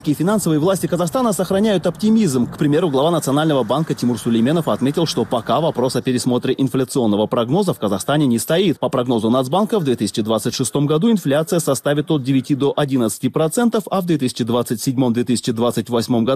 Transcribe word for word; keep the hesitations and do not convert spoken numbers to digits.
Финансовые власти Казахстана сохраняют оптимизм. К примеру, глава Национального банка Тимур Сулейменов отметил, что пока вопрос о пересмотре инфляционного прогноза в Казахстане не стоит. По прогнозу Нацбанка, в две тысячи двадцать шестом году инфляция составит от девяти до одиннадцати процентов, а в две тысячи двадцать седьмом — две тысячи двадцать восьмом году